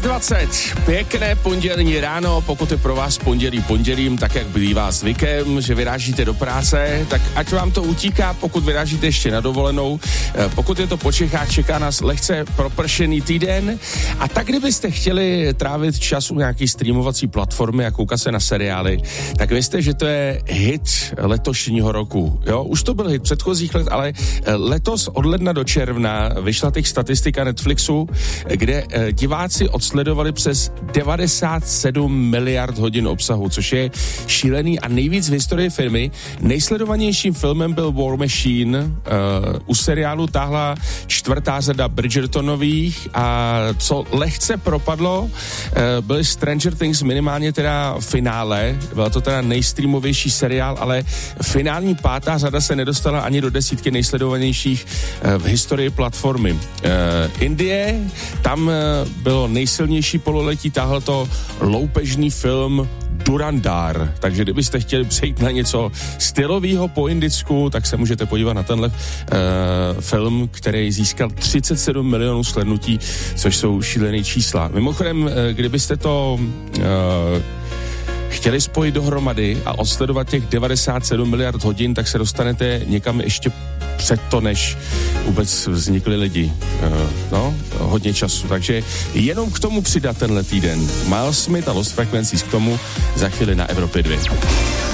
6:20, pěkné pondělní ráno, pokud je pro vás pondělím, tak jak bývá zvykem, že vyrážíte do práce, tak ať vám to utíká, pokud vyrážíte ještě na dovolenou, pokud je to po Čechách, čeká nás lehce propršený týden a tak kdybyste chtěli trávit čas u nějaký streamovací platformy a koukat se na seriály, tak vězte, že to je hit letošního roku, jo, už to byl hit předchozích let, ale letos od ledna do června vyšla těch statistika Netflixu, kde diváci odsledovali přes 97 miliard hodin obsahu, což je šílený a nejvíc v historii firmy. Nejsledovanějším filmem byl War Machine, u seriálu táhla 4. řada Bridgertonových a co lehce propadlo, byly Stranger Things, minimálně teda finále, byla to teda nejstreamovější seriál, ale finální 5. řada se nedostala ani do 10 nejsledovanějších v historii platformy. Indie, tam bylo nejsilnější pololetí, táhl to loupežný film Durandar, takže kdybyste chtěli přejít na něco stylového po indicku, tak se můžete podívat na tenhle film, který získal 37 milionů slednutí, což jsou šílený čísla. Mimochodem, kdybyste to chtěli spojit dohromady a odsledovat těch 97 miliard hodin, tak se dostanete někam ještě před to, než vůbec vznikli lidi. Hodně času. Takže jenom k tomu přidat tenhle týden. Miles Smith a Lost Frequencies k tomu za chvíli na Evropě 2.